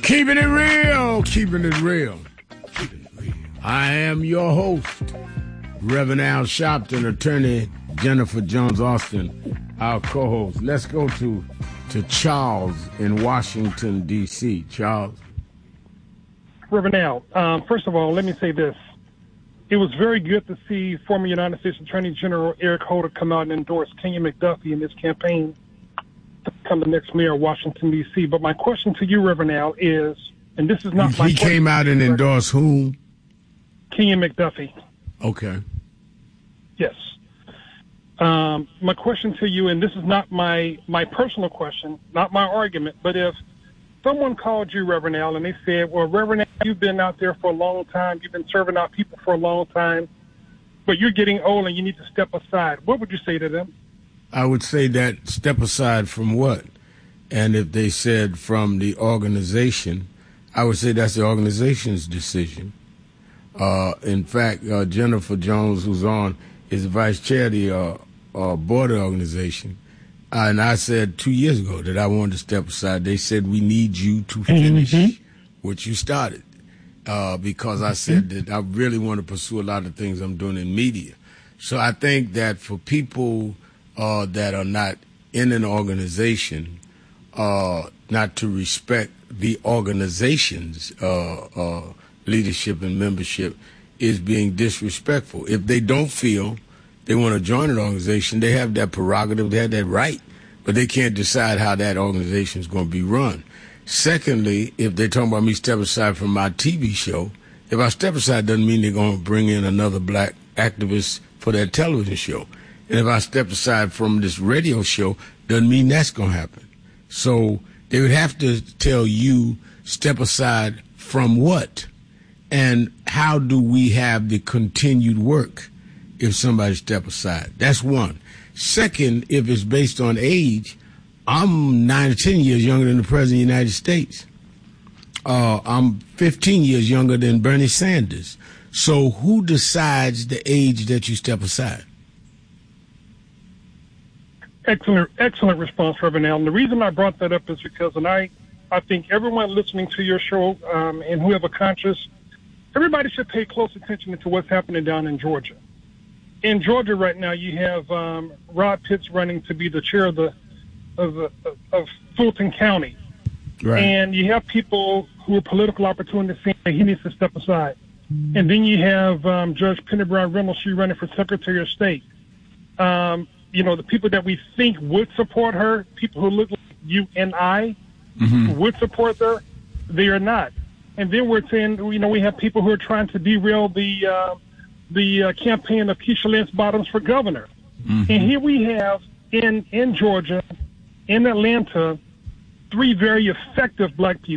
Keeping it real, keeping it real. I am your host, Reverend Al Sharpton, attorney Jennifer Jones Austin, our co-host. Let's go to Charles in Washington, D.C. Charles. Reverend Al, first of all, let me say this. It was very good to see former United States Attorney General Eric Holder come out and endorse Kenya McDuffie in his campaign to become the next mayor of Washington, D.C. But my question to you, Reverend Al, is, and this is not my question. He came out and endorsed whom? Kenya McDuffie. Okay. Yes. My question to you, and this is not my personal question, not my argument, but if someone called you, Reverend Al, and they said, well, Reverend Al, you've been out there for a long time, you've been serving our people for a long time, but you're getting old and you need to step aside, what would you say to them? I would say that step aside from what? And if they said from the organization, I would say that's the organization's decision. In fact, Jennifer Jones, who's on, is the vice chair of the board organization. And I said 2 years ago that I wanted to step aside. They said, we need you to finish what you started. Because I said that I really want to pursue a lot of things I'm doing in media. So I think that for people that are not in an organization, not to respect the organization's leadership and membership is being disrespectful. If they don't feel they want to join an organization, they have that prerogative, they have that right, but they can't decide how that organization is going to be run. Secondly, if they're talking about me stepping aside from my TV show, if I step aside doesn't mean they're going to bring in another black activist for that television show. And if I step aside from this radio show, doesn't mean that's going to happen. So they would have to tell you, step aside from what? And how do we have the continued work if somebody step aside? That's one. Second, if it's based on age, I'm 9 or 10 years younger than the President of the United States. I'm 15 years younger than Bernie Sanders. So who decides the age that you step aside? Excellent response, Reverend Al. And the reason I brought that up is because, and I think everyone listening to your show and who have a conscience, everybody should pay close attention to what's happening down in Georgia. In Georgia right now, you have Rod Pitts running to be the chair of Fulton County. Right. And you have people who are political opportunists saying that he needs to step aside. And then you have Judge Penny Brown Reynolds, she's running for Secretary of State. The people that we think would support her, people who look like you and I, would support her, they are not. And then we're saying, we have people who are trying to derail the campaign of Keisha Lance Bottoms for governor. And here we have in Georgia, in Atlanta, 3 very effective black people